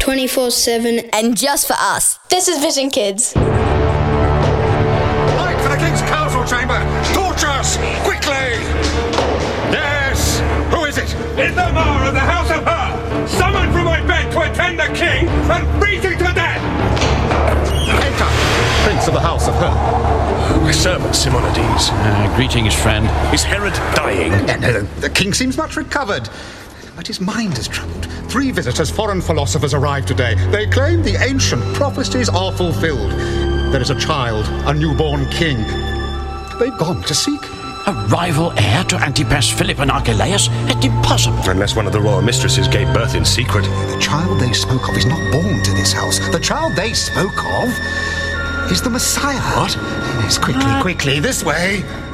24/7. And just for us. This is Vision Kids. Right for the King's Council Chamber! Torches! Quickly! Yes! Who is it? It's the Mayor of the House of Her, summoned from my bed to attend the King and freezing to death! Enter! Prince of the House of Her. My servant, Simonides. Greetings, friend. Is Herod dying? No, the King seems much recovered. But his mind is troubled. 3 visitors, foreign philosophers, arrived today. They claim the ancient prophecies are fulfilled. There is a child, a newborn king. They've gone to seek. A rival heir to Antipas, Philip, and Archelaus? It's impossible. Unless one of the royal mistresses gave birth in secret. The child they spoke of is not born to this house. The child they spoke of is the Messiah. What? Yes, quickly, this way.